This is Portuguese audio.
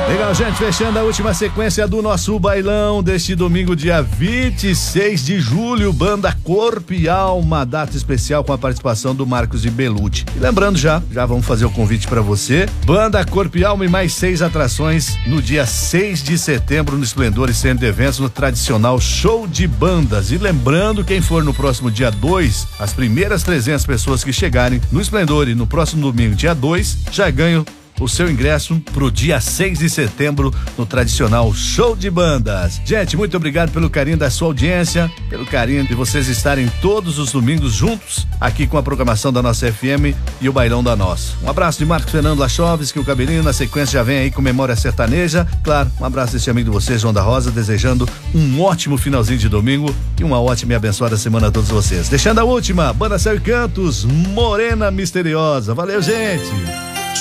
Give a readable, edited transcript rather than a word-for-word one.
Legal, gente, fechando a última sequência do nosso bailão deste domingo, dia 26 de julho, Banda Corpo e Alma, data especial com a participação do Marcos e Belucci. E lembrando já vamos fazer o convite pra você, Banda Corpo e Alma e mais 6 atrações no dia 6 de setembro no Esplendor e Centro de Eventos, no tradicional show de bandas. E lembrando, quem for no próximo dia 2, as primeiras 300 pessoas que chegarem no Esplendor e no próximo domingo, dia 2, já ganham o seu ingresso pro dia 6 de setembro no tradicional show de bandas. Gente, muito obrigado pelo carinho da sua audiência, pelo carinho de vocês estarem todos os domingos juntos aqui com a programação da nossa FM e o bailão da nossa. Um abraço de Marcos Fernando Lachovski, o Cabelinho na sequência já vem aí com Memória Sertaneja. Claro, um abraço desse amigo de vocês, João da Rosa, desejando um ótimo finalzinho de domingo e uma ótima e abençoada semana a todos vocês. Deixando a última, Banda Céu e Cantos, Morena Misteriosa. Valeu, gente!